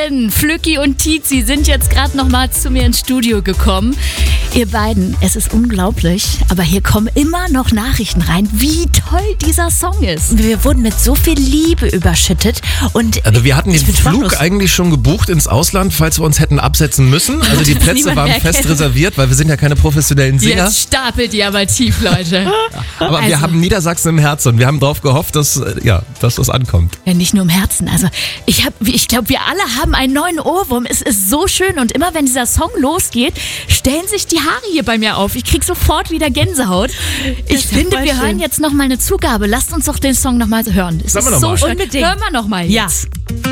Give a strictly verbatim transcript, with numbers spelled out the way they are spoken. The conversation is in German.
Wahnsinn! Flücki und Tizi sind jetzt gerade noch mal zu mir ins Studio gekommen. Ihr beiden, es ist unglaublich, aber hier kommen immer noch Nachrichten rein, wie toll dieser Song ist. Wir wurden mit so viel Liebe überschüttet. Und also wir hatten den Flug sprachlos. eigentlich schon gebucht ins Ausland, falls wir uns hätten absetzen müssen. Also die Plätze waren fest reserviert, weil wir sind ja keine professionellen Sänger. Jetzt stapelt ihr aber tief, Leute. Aber also, wir haben Niedersachsen im Herzen und wir haben darauf gehofft, dass, ja, dass das ankommt. Ja, nicht nur im Herzen. Also ich, hab, ich glaube, wir alle haben einen neuen Ohrwurm. Es ist so schön und immer wenn dieser Song losgeht, stellen sich die Haare hier bei mir auf. Ich krieg sofort wieder Gänsehaut. Ich ist ja finde, voll wir schön. hören jetzt noch mal eine Zugabe. Lasst uns doch den Song noch mal hören. Es Sagen ist wir noch so mal. schön. Unbedingt. Hören wir noch mal Ja. jetzt.